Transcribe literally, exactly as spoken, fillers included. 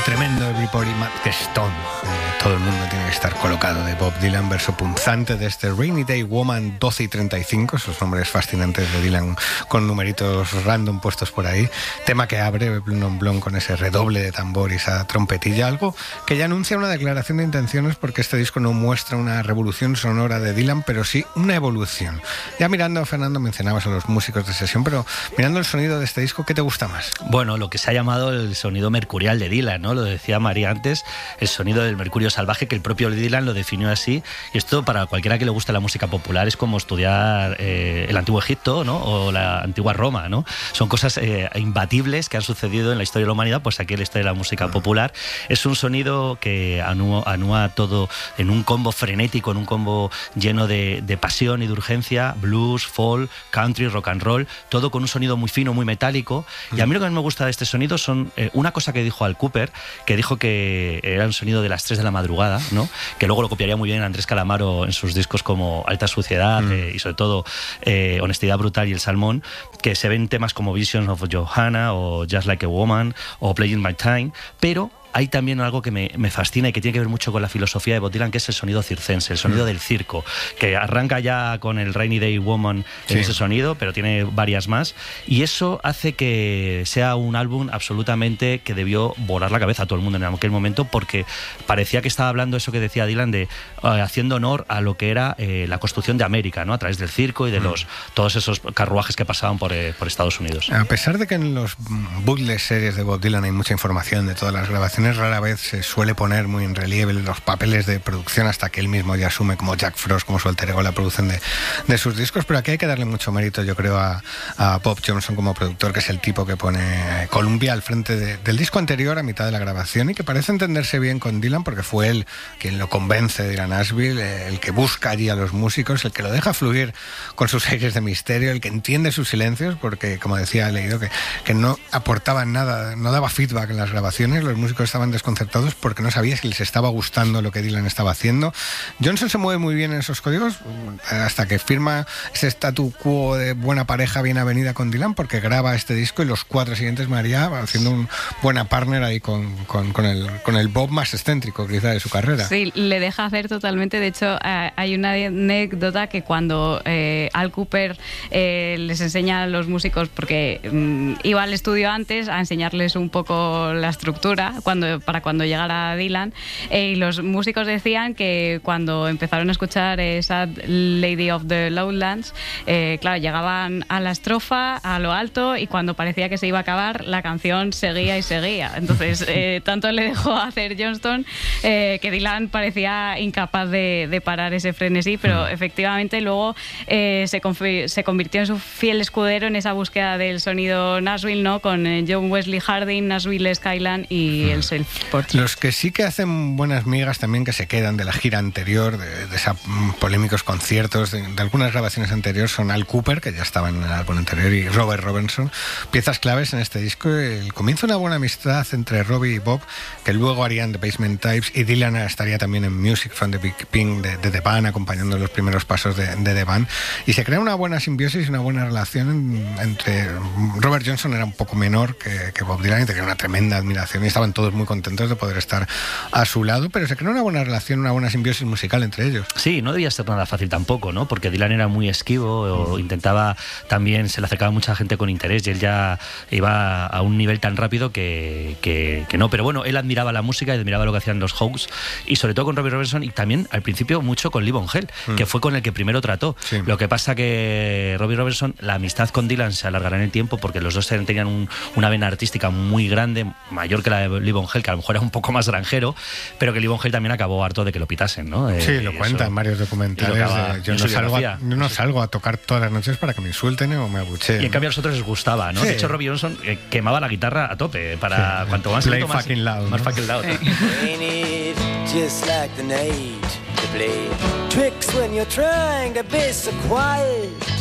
tremendo Everybody Mad Stone. Eh, todo el mundo tiene que estar colocado de Bob Dylan, verso punzante de este Rainy Day Woman doce y treinta y cinco, esos nombres fascinantes de Dylan con numeritos random puestos por ahí. Tema que abre Blue Non Blonde con ese redoble de tambor y esa trompetilla, algo que ya anuncia una declaración de intenciones, porque este disco no muestra una revolución sonora de Dylan, pero sí una evolución. Ya mirando, Fernando, mencionabas a los músicos de sesión, pero mirando el sonido de este disco, ¿qué te gusta más? Bueno, lo que se ha llamado el sonido mercurial de Dylan, ¿no? Lo decía María antes, el sonido del mercurio salvaje, que el propio Dylan lo definió así. Y esto, para cualquiera que le guste la música popular, es como estudiar eh, el antiguo Egipto, ¿no? O la antigua Roma, ¿no? Son cosas eh, imbatibles que han sucedido en la historia de la humanidad, pues aquí en la historia de la música popular. Es un sonido que anúa, anúa todo en un combo frenético, en un combo lleno de, de pasión y de urgencia: blues, folk, country, rock and roll, todo con un sonido muy fino, muy metálico. Y a mí lo que más me gusta de este sonido son eh, una cosa que dijo Al Cooper, que dijo que era un sonido de las tres de la madrugada, ¿no? Que luego lo copiaría muy bien Andrés Calamaro en sus discos como Alta Suciedad mm. eh, y sobre todo eh, Honestidad Brutal y El Salmón, que se ven temas como Visions of Johanna o Just Like a Woman o Playing My Time, pero hay también algo que me, me fascina y que tiene que ver mucho con la filosofía de Bob Dylan, que es el sonido circense, el sonido mm. del circo, que arranca ya con el Rainy Day Woman en sí. ese sonido, pero tiene varias más, y eso hace que sea un álbum absolutamente que debió volar la cabeza a todo el mundo en aquel momento, porque parecía que estaba hablando eso que decía Dylan, de uh, haciendo honor a lo que era eh, la construcción de América, ¿no? A través del circo y de mm. los todos esos carruajes que pasaban por, eh, por Estados Unidos. A pesar de que en los bootleg series de Bob Dylan hay mucha información de todas las grabaciones, rara vez se suele poner muy en relieve los papeles de producción, hasta que él mismo ya asume como Jack Frost, como su alter ego, la producción de, de sus discos. Pero aquí hay que darle mucho mérito, yo creo, a, a Bob Johnson como productor, que es el tipo que pone Columbia al frente de, del disco anterior, a mitad de la grabación, y que parece entenderse bien con Dylan, porque fue él quien lo convence de ir a Nashville, el que busca allí a los músicos, el que lo deja fluir con sus aires de misterio, el que entiende sus silencios, porque, como decía, he leído que, que no aportaban nada, no daba feedback en las grabaciones, los músicos estaban desconcertados porque no sabía si les estaba gustando lo que Dylan estaba haciendo. Johnson se mueve muy bien en esos códigos hasta que firma ese statu quo de buena pareja bien avenida con Dylan, porque graba este disco y los cuatro siguientes, María, haciendo un buena partner ahí con, con, con, el, con el Bob más excéntrico quizá de su carrera. Sí, le deja hacer totalmente. De hecho, eh, hay una anécdota que cuando eh, Al Cooper eh, les enseña a los músicos, porque mm, iba al estudio antes a enseñarles un poco la estructura cuando para cuando llegara Dylan, eh, y los músicos decían que cuando empezaron a escuchar esa Lady of the Lowlands, eh, claro, llegaban a la estrofa, a lo alto, y cuando parecía que se iba a acabar, la canción seguía y seguía. Entonces, eh, tanto le dejó hacer Johnston eh, que Dylan parecía incapaz de, de parar ese frenesí, pero mm. efectivamente luego eh, se, confi- se convirtió en su fiel escudero en esa búsqueda del sonido Nashville, ¿no? Con eh, John Wesley Harding, Nashville Skyline y mm. el Self-Portrait. Los que sí que hacen buenas migas también, que se quedan de la gira anterior, de, de esos polémicos conciertos, de, de algunas grabaciones anteriores, son Al Cooper, que ya estaba en el álbum anterior, y Robert Robertson, piezas claves en este disco. El comienzo de una buena amistad entre Robbie y Bob, que luego harían The Basement Tapes, y Dylan estaría también en Music from the Big Pink de, de The Band, acompañando los primeros pasos de, de The Band, y se crea una buena simbiosis, una buena relación en, entre Robert Johnson, era un poco menor que, que Bob Dylan, y tenía una tremenda admiración, y estaban todos muy contentos de poder estar a su lado, pero se creó una buena relación, una buena simbiosis musical entre ellos. Sí, no debía ser nada fácil tampoco, ¿no? Porque Dylan era muy esquivo, o mm. intentaba también, se le acercaba mucha gente con interés, y él ya iba a un nivel tan rápido que, que, que no, pero bueno, él admiraba la música y admiraba lo que hacían los Hogs, y sobre todo con Robbie Robertson, y también al principio mucho con Levon Helm, mm. que fue con el que primero trató. Sí. Lo que pasa que Robbie Robertson, la amistad con Dylan se alargará en el tiempo, porque los dos tenían un, una vena artística muy grande, mayor que la de Levon Helm, que a lo mejor era un poco más granjero, pero que Levon Helm también acabó harto de que lo pitasen, ¿no? Sí, eh, lo cuentan en varios documentales. De, yo no salgo, a, no salgo a tocar todas las noches para que me insulten o me abucheen. Y en cambio a nosotros les gustaba, ¿no? Sí. De hecho, Robbie Johnson eh, quemaba la guitarra a tope para sí. cuanto más Play más, fucking loud, más ¿no? fucking loud. Just like the night to play tricks when you're trying to be so quiet.